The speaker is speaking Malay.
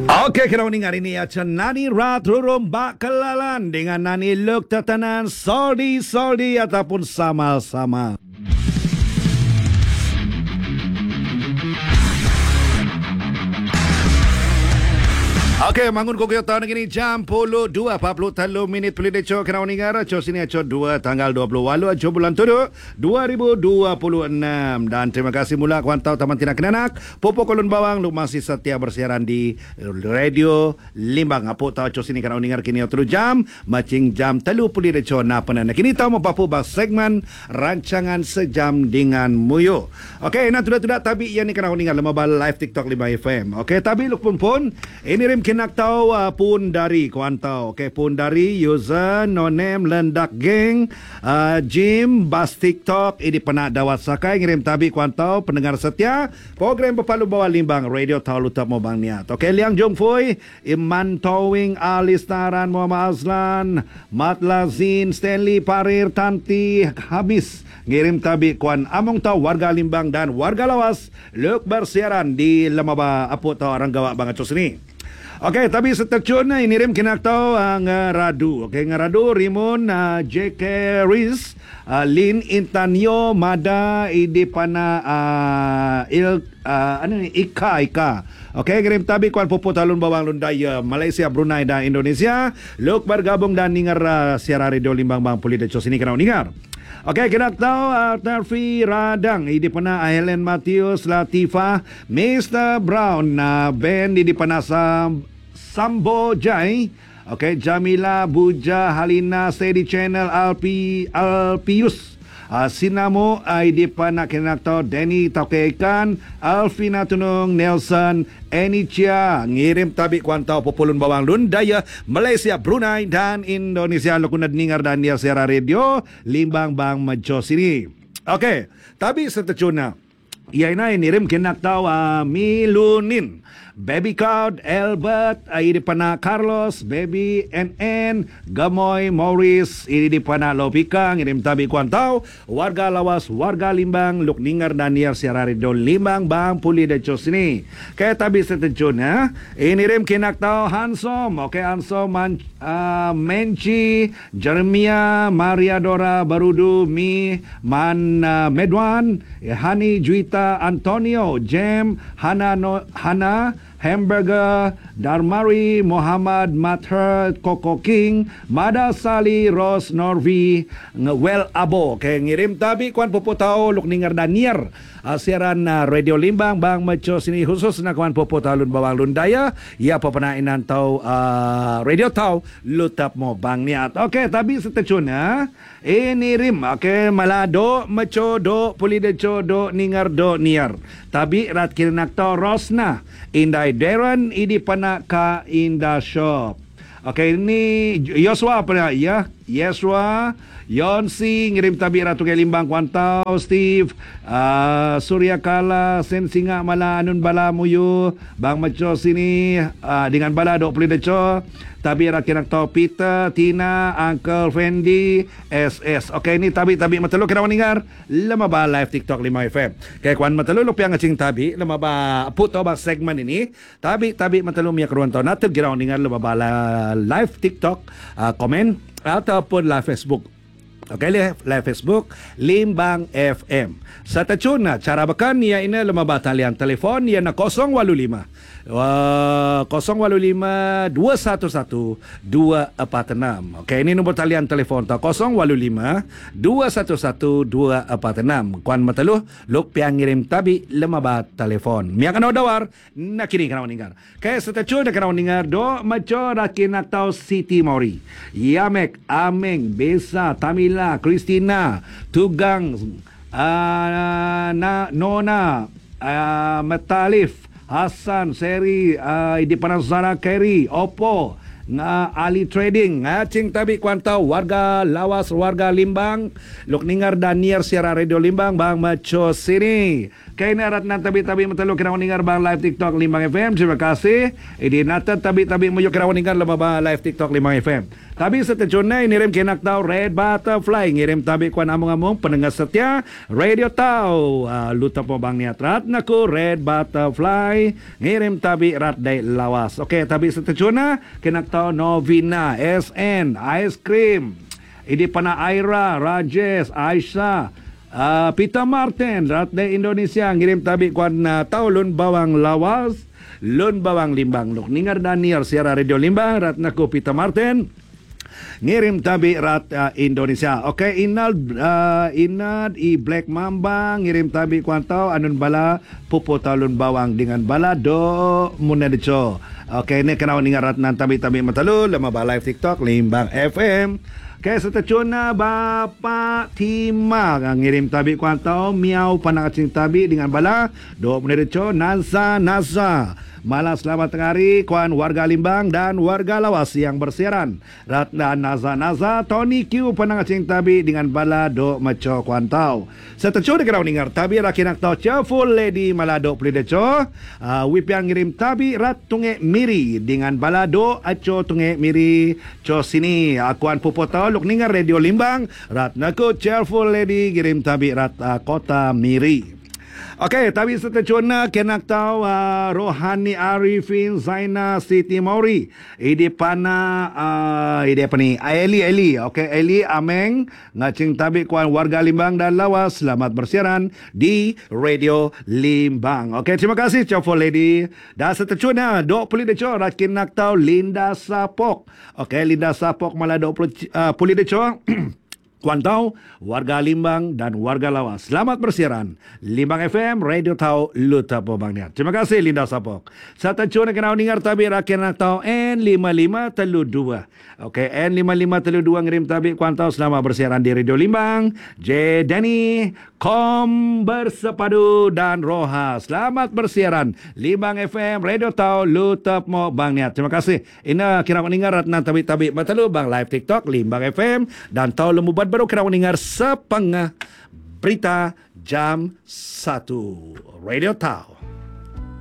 Okey, kita mendengar ini acara Nani Rat Rurumba Kelalan dengan Nani Luk Tatanan Soldi ataupun Sama-sama. Okey, bangun kokyo tahun ini jam 2:43 minit pelih deco kena mendengar acara sini acara 2 tanggal 28 acara bulan 7 2026 dan terima kasih mula kawan tahu Taman Tina Kenanak Popo Kolon Bawang lu masih setia bersiaran di Radio Limbang. Apa tahu acara sini kena mendengar kini terus jam macing jam 3 pelih deco na penan. Kini tahu mapapu bang segmen rancangan sejam dengan Muyo. Okey, nah tidak tapi yang ni kena mendengar lemah live TikTok 5 FM. Okey, tapi luk pun ini rim nak tahu pun dari kawan tahu. Okey, pun dari user no name lendak geng Jim bas TikTok ini pernah dawat sakai ngirim tabi kawan tahu pendengar setia program berpalu bawah limbang radio tahu lutap mo bang niat. Okey, Liang Jong Fui, Iman Towing, Alistaran, Muhammad Azlan, Mat Lazin, Stanley Parir, Tanti habis ngirim tabi kawan among tahu warga limbang dan warga lawas luk bersiaran di lemaba apo tahu orang gawak bang acos ni. Okey, tapi setercun ini rim kena tahu ngaradu. Okey, ngaradu Rimon JK Riz Lin Intanyo Mada Idipana Ika. Okey, ngirim tabi kuan popo talun bawang lundaya Malaysia, Brunei dan Indonesia. Luk bergabung dan ningar siaran radio Limbang Bang Puli Deco sini kena ningar. Okey, kita tahu Tarfi Radang ini pernah Helen Matthews Latifah Mr. Brown Ben ini pernah Sambo Jai. Okey, Jamila Buja Halina Steady Channel Alpius Sinamo ID Panak Kenakto Denny Taukekan Alfina Tunung Nelson Enicia ngirim tabi kuantau populun bawang lundaya Malaysia, Brunei dan Indonesia lokunad ningar dan dia siara radio Limbang Bang Majo sini. Okey, tabi setecuna iaina ngirim kenakto Milunin Baby Cloud, Albert, ini pana Carlos, Baby NN, Gamoy, Morris, ini pana Lopika, ngirim tabi kuantau, warga lawas, warga Limbang, Luk Ningar dan Niar siara radio Limbang Bang Puli Deco sini. Kaya tabi setejun ini rim kinak tau Hansom, oke Hansom, Menci, Jeremia, Maria Dora, Barudu, Mi, Medwan, Hani Juita, Antonio, Jem, Hana, Hamburger, Darmari, Muhammad, Mather, Koko King, Mada Sali, Ros, Norvi, Well Abo. Kaya ngirim tabi, kuan popo tao, Luk Ningar dan Niar. Siaran Radio Limbang, Bang Maco sini khusus na kuan popo tao lun bawang lundaya. Ia papanainan tao, radio tao, lutap mo bang niat. Okey, tabi setecun ini rim, okey, malado, maco, do, puli deco, do, ningar, do, niar. Tabi rat kirinak tao, Rosna, Inday Darren, idi panak ka Inda Shop. Okey, ini Yosua apa ya? Yeswa, Yonsi, ngirim tabi ratu kay Limbang Kuantau, Steve, Surya Kala, Sensinga Mala, Anun Bala Muyu, Bang Maco sini, dengan Bala, Dok Puli Deco, tabi rakinak tau Peter, Tina, Uncle Fendi, SS. Okey, ini tabi matalo kira mendengar, lama ba live TikTok 5 FM. Kaya kuan matalo lupiang ngacing tabi, lama ba puto ba segmen ini, tabi matalo miya karuan tau, natil kira mendengar lama ba live TikTok, komen, ataupun live Facebook. Okey, live Facebook Limbang FM. Sa tacuna cara bakan niya ina lumaba talian telefon niya na 085 085 211 246. Okey, ini nombor talian telefon ta 085 211 246. Kuan mataluh luk piang ngirim tabi lumaba telefon. Miya kana dawar nakini kana ningar. Kaya sa tacuna kana ningar do macho rakinak tau City Mori. Yamek Ameng Besa Tamila Christina Tugang Nona Metalif Hasan Seri di Panasara Kerry Oppo Ali Trading ngacing tabi kuantau warga lawas warga Limbang Luk Ningar dan Niar siara radio Limbang Bang Maco sini Kay narat na tabi-tabi matalo kinaw ningar bang live TikTok Limbang FM. Terima kasih. Idi nata tabi-tabi mo yung kinaw ningar lamaba live TikTok Limbang FM. Tabi sa tensyon na inirim kinak tao Red Butterfly. Ngirim tabi ko among pendengar setia Radio Tau. Luta po bang niatrat naku Red Butterfly. Ngirim tabi rat day lawas. Okay, tabi sa tensyon na kinak tao Novina, SN, Ice Cream. Idi pa na Ira, Rajesh, Aisha, Peter Martin, rat day Indonesia. Ngirim tabi ko na tao Lun Bawang Lawas, Lun Bawang Limbang. Ningar Daniel, Sierra Radio Limbang, rat naku Peter Martin. Ngirim tabi rat Indonesia. Okay, Inad i Black Mamba ngirim tabi kuantaw anon bala puputalon bawang dengan bala do muna dicho. Okay, ni kanaw ningarat nan tabi-tabi matalo lama ba live TikTok Limbang FM. Kaya sa tatsyon na Bapak Tima ngirim tabi kuantaw miaw panakacing tabi dengan bala do muna dicho Nasa Malas selamat tengah hari kuan warga Limbang dan warga Lawas yang bersiaran. Ratna Naza Tony Q panangacing tabi dengan bala do maco kuan tau. Setecu de kerau ningar tabi rakinak tau cheerful lady malado plideco. Wipiang ngirim tabi rat tunge miri dengan bala do aco tunge miri co sini. Akuan pupo tau luk ningar radio Limbang. Ratna ko cheerful lady ngirim tabi rat kota miri. Okay, tabi sa tensyon na kinak tao Rohani Arifin Zaina Siti Mauri. Idi pa ni Eli. Okay, Eli Ameng ngacing tabi kuan warga Limbang dan Lawas. Selamat bersiaran di Radio Limbang. Okay, terima kasih Chofo Lady. Dan sa tensyon na 20 deco rat kinak tao Linda Sapok. Okay, Linda Sapok malah 20 deco. Kuantau, warga Limbang dan warga Lawas. Selamat bersiaran. Limbang FM, Radio Tau, Luta po bang niat. Terima kasih Linda Sapok. Sa tansyon na kinaw ningar tabi rakin na tau N5532. Okay, N5532 ngirim tabi kuantau selamat bersiaran di Radio Limbang. J. Denny, Kom Bersepadu dan Roha. Selamat bersiaran. Limbang FM, Radio Tau, Luta po bang niat. Terima kasih. Ina kinaw ningar rat na tabi-tabi matalu bang live TikTok, Limbang FM, dan Tau Lumubad baru kena mendengar sepengah berita jam 1 Radio Tau.